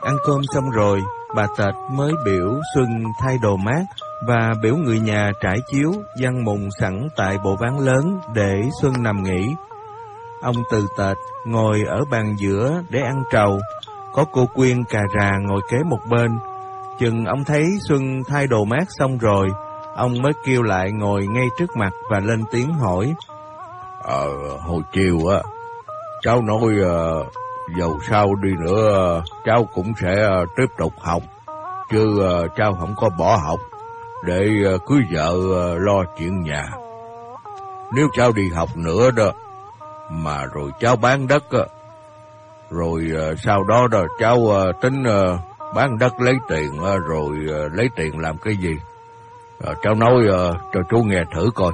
Ăn cơm xong rồi, bà Tệt mới biểu Xuân thay đồ mát và biểu người nhà trải chiếu giăng mùng sẵn tại bộ ván lớn để Xuân nằm nghỉ. Ông Từ Tệt ngồi ở bàn giữa để ăn trầu, có cô Quyên cà rà ngồi kế một bên. Chừng ông thấy Xuân thay đồ mát xong rồi, ông mới kêu lại ngồi ngay trước mặt và lên tiếng hỏi. Hồi chiều á, cháu nói dầu sao đi nữa cháu cũng sẽ tiếp tục học, chứ cháu không có bỏ học để cưới vợ lo chuyện nhà. Nếu cháu đi học nữa đó, mà rồi cháu bán đất á, rồi sau đó đó cháu tính bán đất lấy tiền, rồi lấy tiền làm cái gì? Cháu nói cho chú nghe thử coi.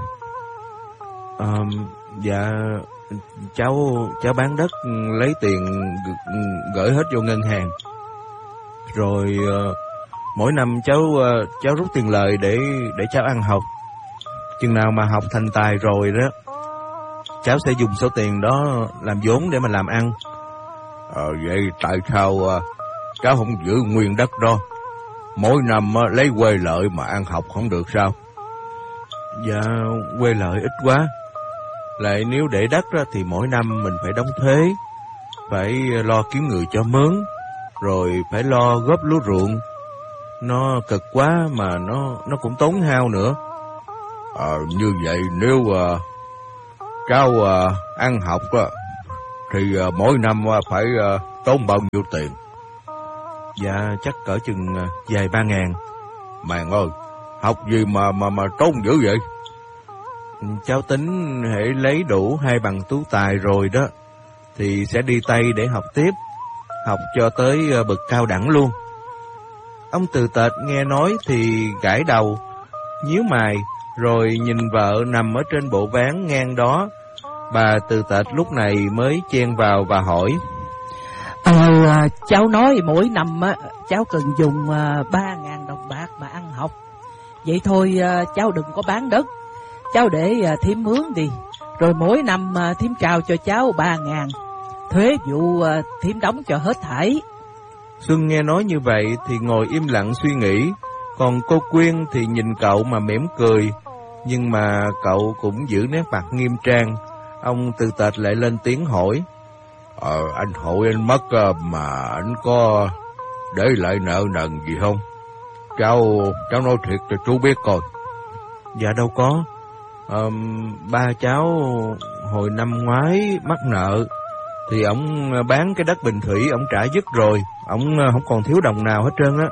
Dạ, cháu bán đất lấy tiền gửi hết vô ngân hàng. Rồi mỗi năm cháu rút tiền lời để cháu ăn học. Chừng nào mà học thành tài rồi đó, cháu sẽ dùng số tiền đó làm vốn để mà làm ăn. Vậy tại sao cháu không giữ nguyên đất đó? Mỗi năm lấy quê lợi mà ăn học không được sao? Dạ, quê lợi ít quá. Lại nếu để đất đó, thì mỗi năm mình phải đóng thuế, phải lo kiếm người cho mướn, rồi phải lo góp lúa ruộng. Nó cực quá mà nó cũng tốn hao nữa. Như vậy nếu cháu ăn học đó, thì mỗi năm phải tốn bao nhiêu tiền? Dạ, chắc cỡ chừng vài 3.000. Màng ơi, học gì mà tốn dữ vậy? Cháu tính hễ lấy đủ 2 bằng tú tài rồi đó, thì sẽ đi Tây để học tiếp, học cho tới bậc cao đẳng luôn. Ông Từ Tệt nghe nói thì gãi đầu, nhíu mày, rồi nhìn vợ nằm ở trên bộ ván ngang đó. Bà Từ Tệt lúc này mới chen vào và hỏi. Cháu nói mỗi năm cháu cần dùng 3.000 đồng bạc mà ăn học. Vậy thôi cháu đừng có bán đất, cháu để thím mướn đi. Rồi mỗi năm thím trao cho cháu 3.000, thuế vụ thím đóng cho hết thảy. Xuân nghe nói như vậy thì ngồi im lặng suy nghĩ. Còn cô Quyên thì nhìn cậu mà mỉm cười, nhưng mà cậu cũng giữ nét mặt nghiêm trang. Ông Từ Tệt lại lên tiếng hỏi. Anh hội anh mất mà anh có để lại nợ nần gì không? Cháu nói thiệt cho chú biết coi. Dạ đâu có. Ba cháu hồi năm ngoái mắc nợ, thì ổng bán cái đất Bình Thủy, ổng trả dứt rồi, ổng không còn thiếu đồng nào hết trơn á.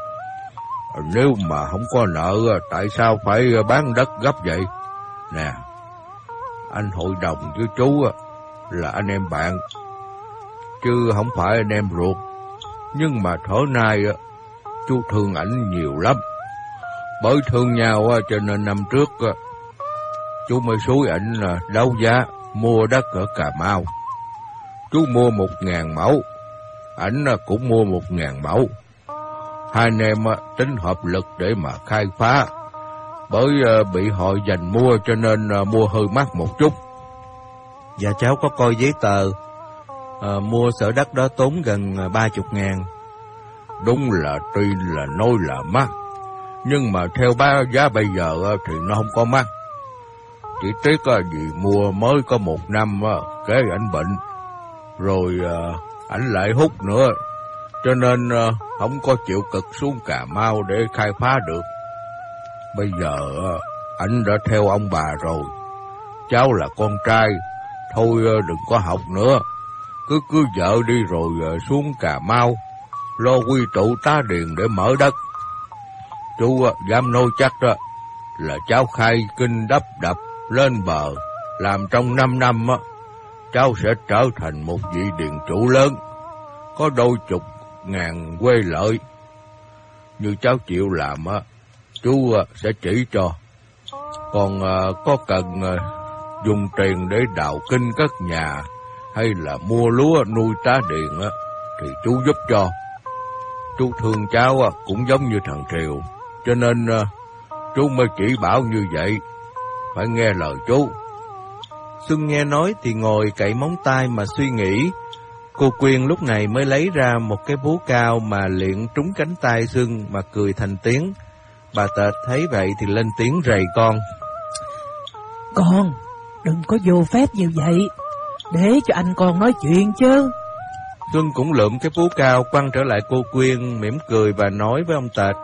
Nếu mà không có nợ, tại sao phải bán đất gấp vậy? Nè, anh hội đồng với chú là anh em bạn, chứ không phải anh em ruột. Nhưng mà thở nay chú thương ảnh nhiều lắm. Bởi thương nhau cho nên năm trước chú mới xúi ảnh đấu giá mua đất ở Cà Mau. Chú mua 1.000 mẫu, ảnh cũng mua 1.000 mẫu. Hai anh em tính hợp lực để mà khai phá. Bởi bị họ giành mua cho nên mua hơi mắc một chút. Dạ cháu có coi giấy tờ, mua sở đất đó tốn gần 30.000. Đúng là tuy là nói là mắc, nhưng mà theo giá bây giờ thì nó không có mắc. Chỉ tiếc vì mua mới có 1 năm kế ảnh bệnh, rồi ảnh lại hút nữa, cho nên không có chịu cực xuống Cà Mau để khai phá được. Bây giờ ảnh đã theo ông bà rồi. Cháu là con trai, thôi đừng có học nữa, cứ cưới vợ đi rồi xuống Cà Mau lo quy tụ tá điền để mở đất. Chú dám nói chắc đó là cháu khai kinh đắp đập lên bờ, làm trong 5 năm cháu sẽ trở thành một vị điền chủ lớn, có đôi chục ngàn quê lợi. Như cháu chịu làm chú sẽ chỉ cho. Còn có cần dùng tiền để đào kinh cất nhà hay là mua lúa nuôi tá điền thì chú giúp cho. Chú thương cháu cũng giống như thằng Triều, cho nên chú mới chỉ bảo như vậy. Phải nghe lời chú. Xuân nghe nói thì ngồi cậy móng tay mà suy nghĩ. Cô Quyên lúc này mới lấy ra một cái búa cao mà liệng trúng cánh tay Xuân mà cười thành tiếng. Bà Tệt thấy vậy thì lên tiếng rầy con. Con, đừng có vô phép như vậy, để cho anh con nói chuyện chứ. Xuân cũng lượm cái búa cao quăng trở lại cô Quyên, mỉm cười và nói với ông Tệt.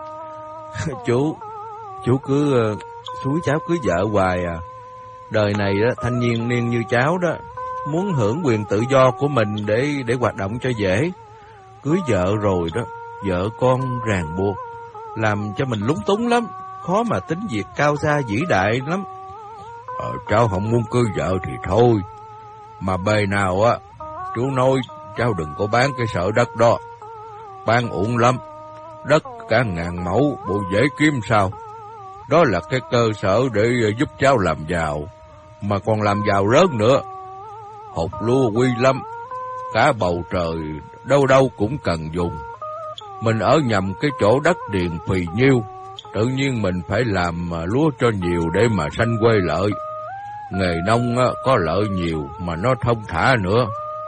Chú cứ xúi cháu cưới vợ hoài à. Đời này đó, thanh niên niên như cháu đó, muốn hưởng quyền tự do của mình để hoạt động cho dễ. Cưới vợ rồi đó, vợ con ràng buộc, làm cho mình lúng túng lắm, khó mà tính việc cao xa vĩ đại lắm. Cháu không muốn cưới vợ thì thôi, mà bề nào á, chú nói cháu đừng có bán cái sở đất đó. Bán uổng lắm, đất cả 1000 mẫu, bộ dễ kiếm sao. Đó là cái cơ sở để giúp cháu làm giàu, mà còn làm giàu lớn nữa. Hột lúa quý lắm, cả bầu trời đâu đâu cũng cần dùng. Mình ở nhầm cái chỗ đất điền phì nhiêu, tự nhiên mình phải làm lúa cho nhiều để mà sanh quê lợi. Nghề nông có lợi nhiều mà nó thông thả nữa.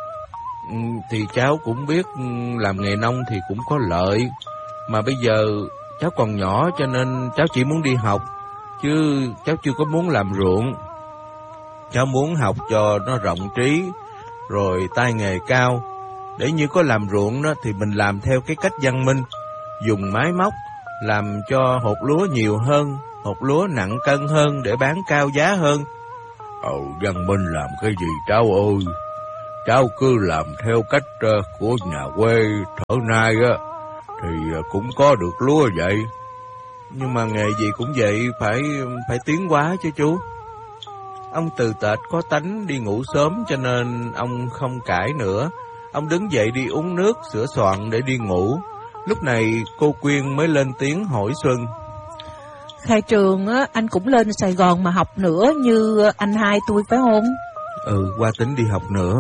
Thì cháu cũng biết làm nghề nông thì cũng có lợi, mà bây giờ cháu còn nhỏ cho nên cháu chỉ muốn đi học, chứ cháu chưa có muốn làm ruộng. Cháu muốn học cho nó rộng trí, rồi tay nghề cao, để như có làm ruộng đó thì mình làm theo cái cách văn minh, dùng máy móc, làm cho hột lúa nhiều hơn, hột lúa nặng cân hơn để bán cao giá hơn. Văn minh làm cái gì cháu ơi? Cháu cứ làm theo cách của nhà quê thở nay á, thì cũng có được lúa vậy. Nhưng mà nghề gì cũng vậy, phải tiến hóa chứ chú. Ông Từ Tệt có tánh đi ngủ sớm cho nên ông không cãi nữa. Ông đứng dậy đi uống nước, sửa soạn để đi ngủ. Lúc này cô Quyên mới lên tiếng hỏi Xuân. Khai trường á, anh cũng lên Sài Gòn mà học nữa như anh hai tôi phải không? Qua tính đi học nữa.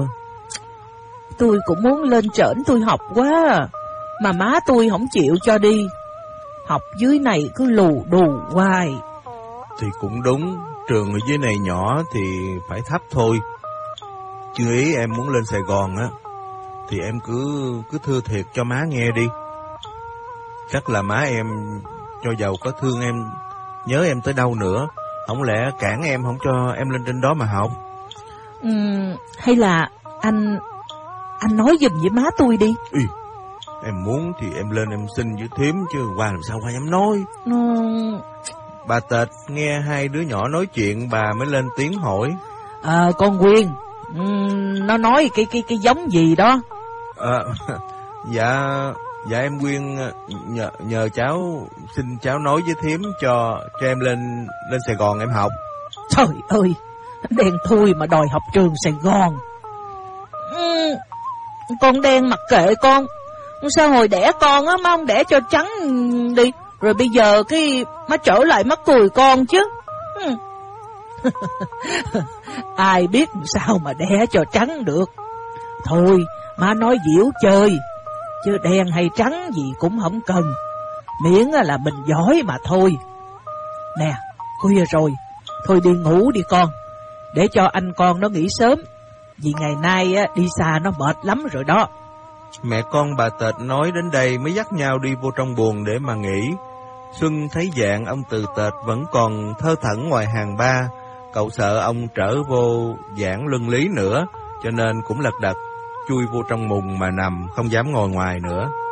Tôi cũng muốn lên trển tôi học quá, mà má tôi không chịu cho đi. Học dưới này cứ lù đù hoài. Thì cũng đúng, trường ở dưới này nhỏ thì phải thấp thôi. Chứ ý em muốn lên Sài Gòn á, thì em cứ thưa thiệt cho má nghe đi. Chắc là má em cho dầu có thương em, nhớ em tới đâu nữa, không lẽ cản em không cho em lên trên đó mà học. Hay là anh nói giùm với má tôi đi. Em muốn thì em lên em xin với thím, chứ qua làm sao qua dám nói. Bà Tệt nghe hai đứa nhỏ nói chuyện, bà mới lên tiếng hỏi. Con Quyên, nó nói cái giống gì đó? Dạ em Quyên nhờ cháu, xin cháu nói với thím cho em lên Sài Gòn em học. Trời ơi, đen thui mà đòi học trường Sài Gòn. Con đen mặc kệ con. Sao hồi đẻ con á má không đẻ cho trắng đi, rồi bây giờ cái má trở lại mắc cười con chứ. Ai biết sao mà đẻ cho trắng được. Thôi má nói giễu chơi, chứ đen hay trắng gì cũng không cần, miễn là mình giỏi mà thôi. Nè, khuya rồi, thôi đi ngủ đi con, để cho anh con nó nghỉ sớm, vì ngày nay đi xa nó mệt lắm rồi đó. Mẹ con bà Tệt nói đến đây mới dắt nhau đi vô trong buồng để mà nghỉ. Xuân thấy dạng ông Từ Tệt vẫn còn thơ thẩn ngoài hàng ba, cậu sợ ông trở vô giảng luân lý nữa, cho nên cũng lật đật chui vô trong mùng mà nằm, không dám ngồi ngoài nữa.